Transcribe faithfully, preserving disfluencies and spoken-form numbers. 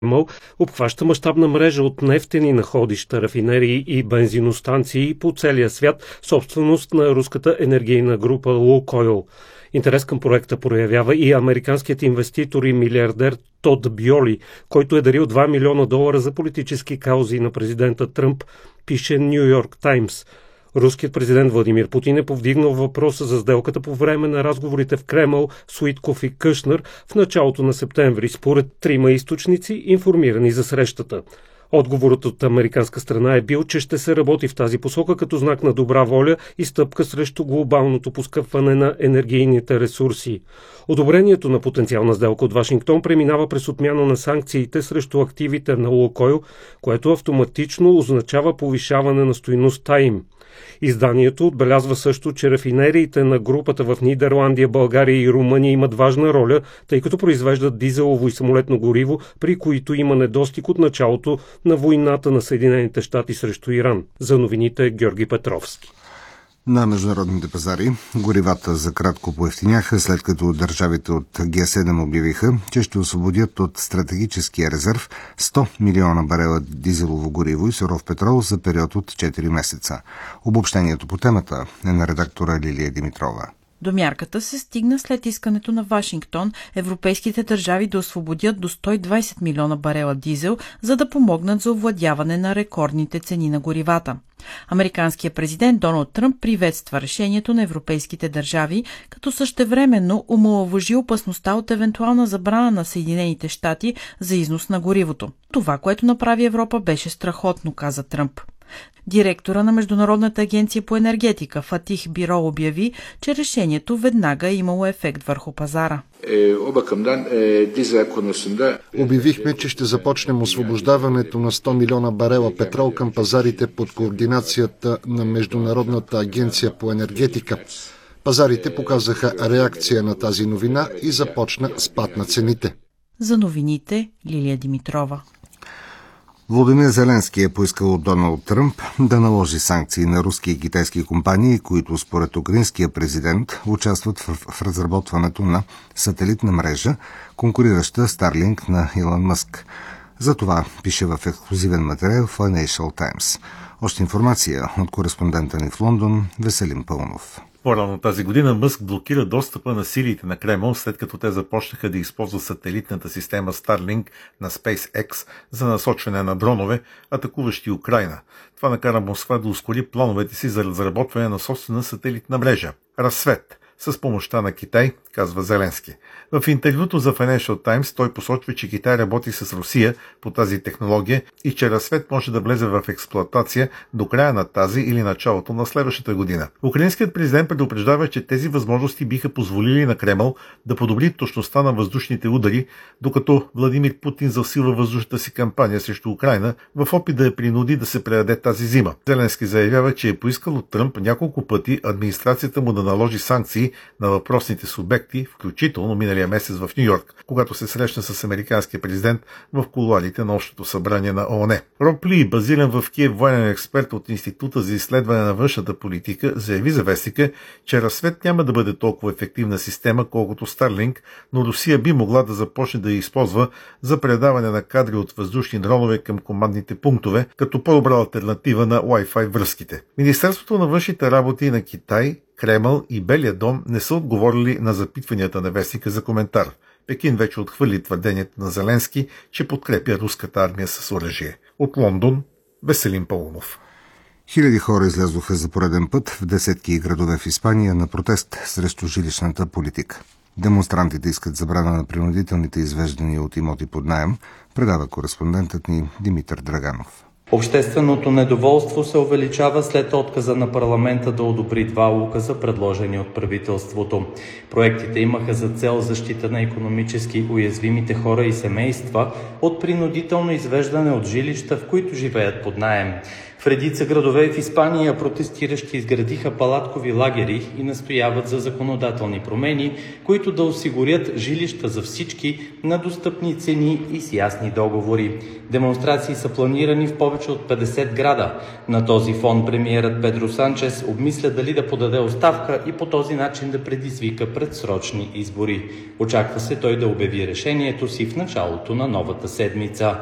Кремъл обхваща мащабна мрежа от нефтени находища, рафинерии и бензиностанции по целия свят, собственост на руската енергийна група Лукойл. Интерес към проекта проявява и американският инвеститор и милиардер Тод Бьоли, който е дарил два милиона долара за политически каузи на президента Тръмп, пише Ню Йорк Таймс. Руският президент Владимир Путин е повдигнал въпроса за сделката по време на разговорите в Кремъл с Уитков и Кушнер в началото на септември, според трима източници, информирани за срещата. Отговорът от американска страна е бил, че ще се работи в тази посока като знак на добра воля и стъпка срещу глобалното поскъпване на енергийните ресурси. Одобрението на потенциална сделка от Вашингтон преминава през отмяна на санкциите срещу активите на Лукойл, което автоматично означава повишаване на стойността им. Изданието отбелязва също, че рафинериите на групата в Нидерландия, България и Румъния имат важна роля, тъй като произвеждат дизелово и самолетно гориво, при които има недостиг от началото на войната на Съединените щати срещу Иран. За новините Георги Петровски. На международните пазари горивата за кратко поевтиняха, след като държавите от Г седем обявиха, че ще освободят от стратегическия резерв сто милиона барела дизелово гориво и суров петрол за период от четири месеца. Обобщението по темата е на редактора Лилия Димитрова. До мярката се стигна след искането на Вашингтон европейските държави да освободят до сто и двадесет милиона барела дизел, за да помогнат за овладяване на рекордните цени на горивата. Американският президент Доналд Тръмп приветства решението на европейските държави, като същевременно омаловажи опасността от евентуална забрана на Съединените щати за износ на горивото. Това, което направи Европа, беше страхотно, каза Тръмп. Директора на Международната агенция по енергетика Фатих Биро обяви, че решението веднага е имало ефект върху пазара. Обявихме, че ще започнем освобождаването на сто милиона барела петрол към пазарите под координацията на Международната агенция по енергетика. Пазарите показаха реакция на тази новина и започна спад на цените. За новините Лилия Димитрова. Володимир Зеленски е поискал от Доналд Тръмп да наложи санкции на руски и китайски компании, които според украинския президент участват в, в разработването на сателитна мрежа, конкурираща Starlink на Илон Мъск. За това пише в ексклузивен материал в Financial Times. Още информация от кореспондента ни в Лондон Веселин Пълнов. По-рано тази година Мъск блокира достъпа на силите на Кремъл, след като те започнаха да използват сателитната система Starlink на SpaceX за насочване на дронове, атакуващи Украйна. Това накара Москва да ускори плановете си за разработване на собствена сателитна мрежа – Разсвет, с помощта на Китай, казва Зеленски. В интервюто за Financial Times той посочва, че Китай работи с Русия по тази технология и че Разсвет може да влезе в експлоатация до края на тази или началото на следващата година. Украинският президент предупреждава, че тези възможности биха позволили на Кремъл да подобри точността на въздушните удари, докато Владимир Путин засилва въздушната си кампания срещу Украйна в опит да я принуди да се предаде тази зима. Зеленски заявява, че е поискал от Тръмп няколко пъти администрацията му да наложи санкции на въпросните субекти, включително миналия месец в Ню Йорк, когато се срещна с американския президент в кулоарите на Общото събрание на ООН. Роб Ли, базиран в Киев военен експерт от Института за изследване на външната политика, заяви за вестника, че Разсвет няма да бъде толкова ефективна система, колкото Starlink, но Русия би могла да започне да я използва за предаване на кадри от въздушни дронове към командните пунктове, като по-добра алтернатива на Wi-Fi връзките. Министерството на външните работи на Китай, Кремъл и Белия дом не са отговорили на запитванията на вестника за коментар. Пекин вече отхвърли твърдението на Зеленски, че подкрепя руската армия с оръжие. От Лондон, Веселин Паунов. Хиляди хора излязоха за пореден път в десетки градове в Испания на протест срещу жилищната политика. Демонстрантите искат забрана на принудителните извеждания от имоти под наем, предава кореспондентът ни Димитър Драганов. Общественото недоволство се увеличава след отказа на парламента да одобри два указа, предложени от правителството. Проектите имаха за цел защита на икономически уязвимите хора и семейства от принудително извеждане от жилища, в които живеят под наем. В редица градове в Испания протестиращи изградиха палаткови лагери и настояват за законодателни промени, които да осигурят жилища за всички на достъпни цени и с ясни договори. Демонстрации са планирани в повече от петдесет града. На този фон премиерът Педро Санчес обмисля дали да подаде оставка и по този начин да предизвика предсрочни избори. Очаква се той да обяви решението си в началото на новата седмица.